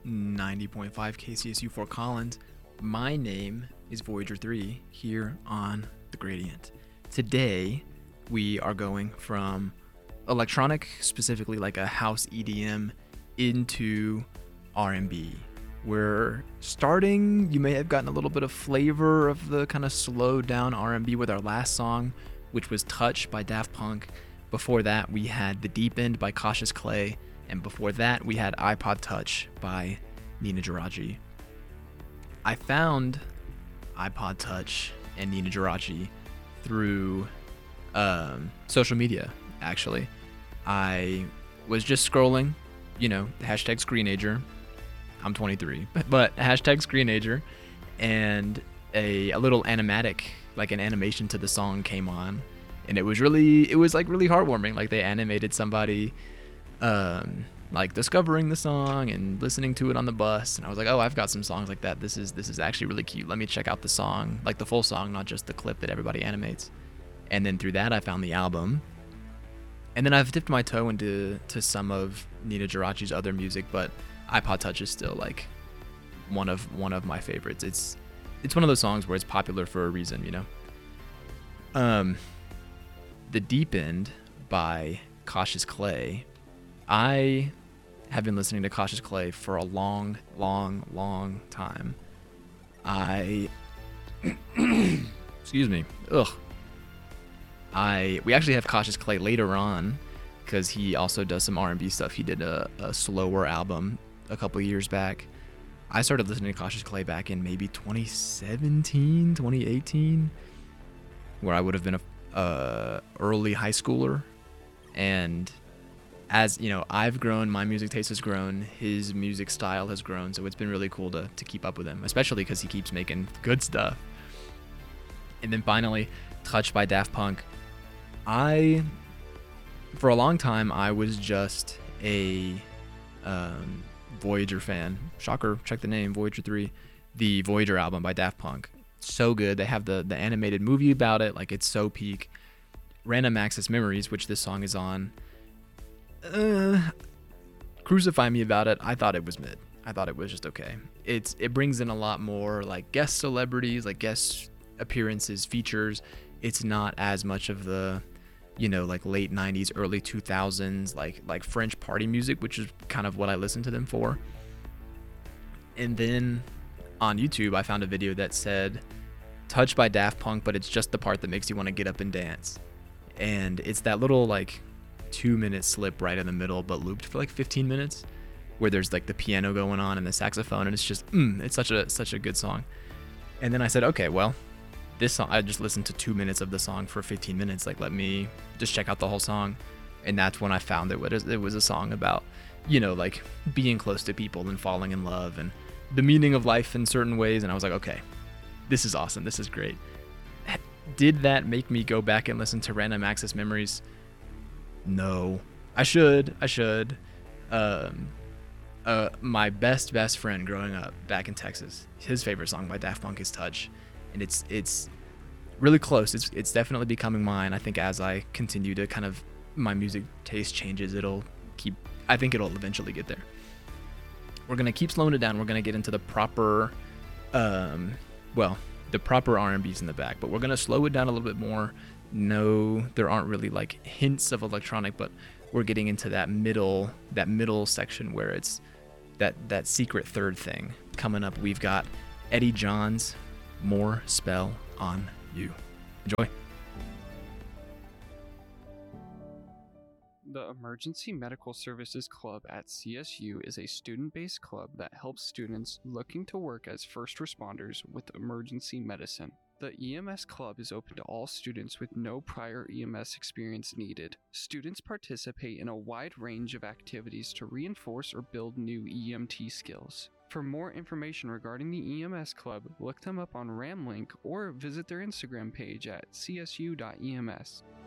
90.5 KCSU Fort Collins. My name is Voyager 3 here on The Gradient. Today, we are going from electronic, specifically like a house EDM, into R&B. We're starting, you may have gotten a little bit of flavor of the kind of slowed down R&B with our last song, which was Touch by Daft Punk. Before that, we had The Deep End by Cautious Clay. And before that, we had iPod Touch by Nina Geraci. I found iPod Touch and Nina Geraci through social media, actually. I was just scrolling, hashtag Screenager. I'm 23, but hashtag Screenager. And a little animatic, like an animation to the song came on. And it was really heartwarming. Like they animated somebody like discovering the song and listening to it on the bus, and I was like, oh, I've got some songs like that. This is actually really cute. Let me check out the song, like the full song, not just the clip that everybody animates. And then through that I found the album, and then I've dipped my toe into some of Nina Geraci's other music, but iPod Touch is still like one of my favorites. It's one of those songs where it's popular for a reason, The Deep End by Cautious Clay. I have been listening to Cautious Clay for a long time. Excuse me. We actually have Cautious Clay later on because he also does some R&B stuff. He did a slower album a couple of years back. I started listening to Cautious Clay back in maybe 2017, 2018, where I would have been a early high schooler. And as I've grown, my music taste has grown, his music style has grown, so it's been really cool to keep up with him, especially because he keeps making good stuff. And then finally, Touch by Daft Punk. For a long time, I was just a Voyager fan. Shocker, check the name, Voyager 3. The Voyager album by Daft Punk. So good. They have the animated movie about it, like it's so peak. Random Access Memories, which this song is on. Crucify me about it. I thought it was mid. I thought it was just okay. It brings in a lot more like guest celebrities, like guest appearances, features. It's not as much of the like late 90s, early 2000s like French party music, which is kind of what I listened to them for. And then on YouTube I found a video that said Touch by Daft Punk, but it's just the part that makes you want to get up and dance. And it's that little like 2-minute slip right in the middle, but looped for like 15 minutes, where there's like the piano going on and the saxophone, and it's just it's such a good song. And then I said, okay, well, this song, I just listened to 2 minutes of the song for 15 minutes. Like, let me just check out the whole song. And that's when I found it was a song about, like being close to people and falling in love and the meaning of life in certain ways. And I was like, okay, this is awesome. This is great. Did that make me go back and listen to Random Access Memories? No. I should. My best friend growing up back in Texas, his favorite song by Daft Punk is Touch. And it's really close. It's definitely becoming mine. I think as I continue to kind of, my music taste changes, I think it'll eventually get there. We're going to keep slowing it down. We're going to get into the proper, the proper R&B's in the back, but we're going to slow it down a little bit more. No, there aren't really like hints of electronic, but we're getting into that middle section where it's that secret third thing. Coming up, we've got Eddie Johns, More Spell on You. Enjoy. The Emergency Medical Services Club at CSU is a student-based club that helps students looking to work as first responders with emergency medicine. The EMS Club is open to all students with no prior EMS experience needed. Students participate in a wide range of activities to reinforce or build new EMT skills. For more information regarding the EMS Club, look them up on Ramlink or visit their Instagram page at csu.ems.